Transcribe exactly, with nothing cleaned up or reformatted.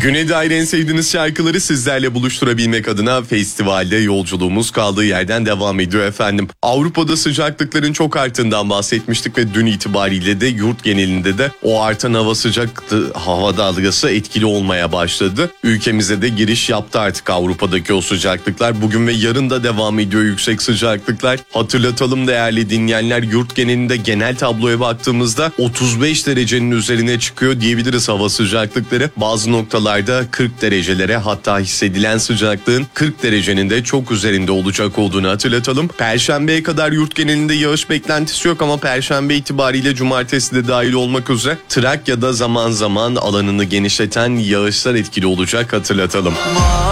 Güne dair en sevdiğiniz şarkıları sizlerle buluşturabilmek adına festivalde yolculuğumuz kaldığı yerden devam ediyor efendim. Avrupa'da sıcaklıkların çok arttığından bahsetmiştik ve dün itibariyle de yurt genelinde de o artan hava sıcaklığı, hava dalgası etkili olmaya başladı. Ülkemize de giriş yaptı artık Avrupa'daki o sıcaklıklar. Bugün ve yarın da devam ediyor yüksek sıcaklıklar. Hatırlatalım değerli dinleyenler, yurt genelinde genel tabloya baktığımızda otuz beş derecenin üzerine çıkıyor diyebiliriz hava sıcaklıkları. Bazı noktalarda kırk derecelere, hatta hissedilen sıcaklığın kırk derecenin de çok üzerinde olacak olduğunu hatırlatalım. Perşembeye kadar yurt genelinde yağış beklentisi yok ama Perşembe itibariyle cumartesi de dahil olmak üzere Trakya'da zaman zaman alanını genişleten yağışlar etkili olacak, hatırlatalım.